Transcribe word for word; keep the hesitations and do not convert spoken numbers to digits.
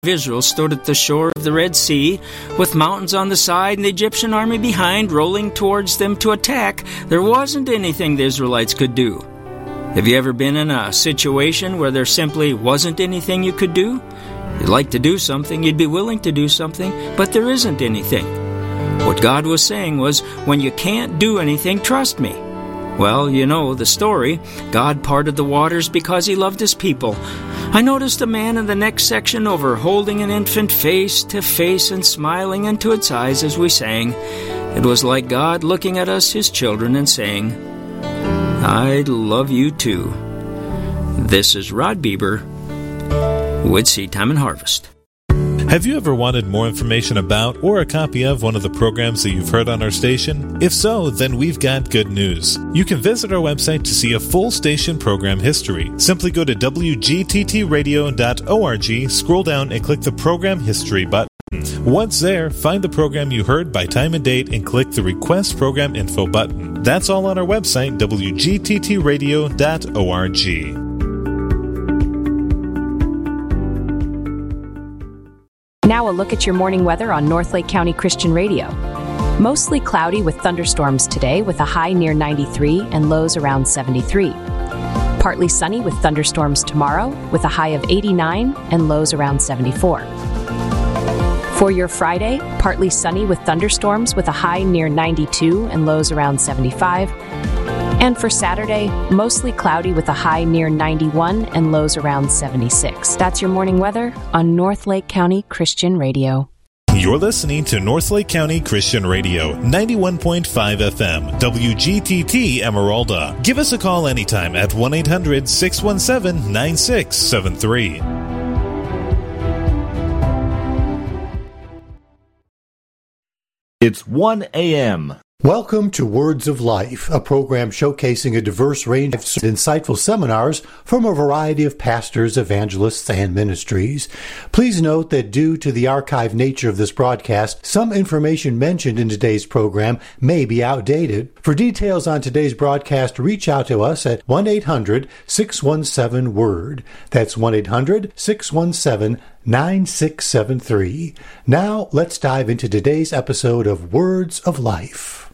Israel stood at the shore of the Red Sea, with mountains on the side and the Egyptian army behind, rolling towards them to attack. There wasn't anything the Israelites could do. Have you ever been in a situation where there simply wasn't anything you could do? You'd like to do something, you'd be willing to do something, but there isn't anything. What God was saying was, when you can't do anything, trust me. Well, you know the story. God parted the waters because He loved His people. I noticed a man in the next section over holding an infant face to face and smiling into its eyes as we sang. It was like God looking at us, His children, and saying, I love you too. This is Rod Bieber with Seed Time and Harvest. Have you ever wanted more information about or a copy of one of the programs that you've heard on our station? If so, then we've got good news. You can visit our website to see a full station program history. Simply go to w g t t radio dot org, scroll down and click the Program History button. Once there, find the program you heard by time and date and click the Request Program Info button. That's all on our website, w g t t radio dot org. Now a look at your morning weather on Northlake County Christian Radio. Mostly cloudy with thunderstorms today with a high near ninety-three and lows around seventy-three. Partly sunny with thunderstorms tomorrow with a high of eighty-nine and lows around seventy-four. For your Friday, partly sunny with thunderstorms with a high near ninety-two and lows around seventy-five. And for Saturday, mostly cloudy with a high near ninety-one and lows around seventy-six. That's your morning weather on Northlake County Christian Radio. You're listening to Northlake County Christian Radio, ninety-one point five F M, W G T T Emeralda. Give us a call anytime at one eight hundred six one seven nine six seven three. It's one a.m. Welcome to Words of Life, a program showcasing a diverse range of insightful seminars from a variety of pastors, evangelists, and ministries. Please note that due to the archive nature of this broadcast, some information mentioned in today's program may be outdated. For details on today's broadcast, reach out to us at one eight hundred six one seven word. That's one eight hundred six one seven nine six seven three. Now, let's dive into today's episode of Words of Life.